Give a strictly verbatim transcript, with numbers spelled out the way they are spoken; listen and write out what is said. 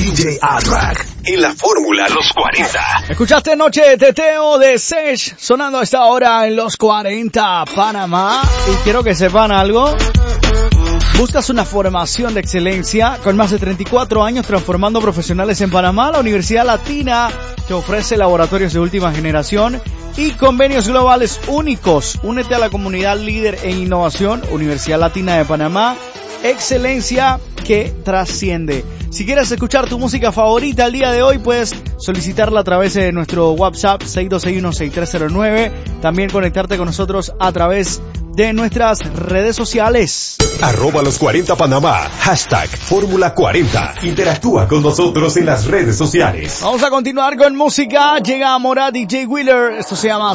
D J A-Track en la Fórmula Los cuarenta. Escuchaste Noche de Teteo de Sech sonando a esta hora en Los cuarenta Panamá. Y quiero que sepan algo. ¿Buscas una formación de excelencia con más de treinta y cuatro años transformando profesionales en Panamá? La Universidad Latina te ofrece laboratorios de última generación y convenios globales únicos. Únete a la comunidad líder en innovación, Universidad Latina de Panamá. Excelencia que trasciende. Si quieres escuchar tu música favorita el día de hoy, puedes solicitarla a través de nuestro WhatsApp seis dos seis uno seis tres cero nueve. También conectarte con nosotros a través de nuestras redes sociales. Arroba los cuarenta Panamá. Hashtag Fórmula cuarenta. Interactúa con nosotros en las redes sociales. Vamos a continuar con música. Llega Morat D J Wheeler. Esto se llama